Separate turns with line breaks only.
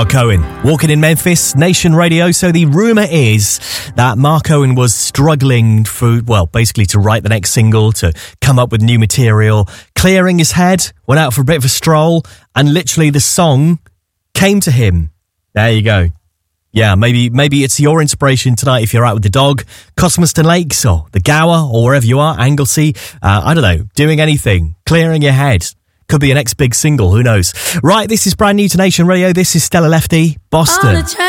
Mark Owen, walking in Memphis, Nation Radio. So the rumour is that Mark Owen was struggling basically to write the next single, to come up with new material, clearing his head, went out for a bit of a stroll, and literally the song came to him. There you go. Yeah, maybe it's your inspiration tonight if you're out with the dog, Cosmaston Lakes or the Gower or wherever you are, Anglesey, I don't know, doing anything, clearing your head. Could be your next big single, who knows? Right, this is brand new to Nation Radio. This is Stella Lefty, Boston.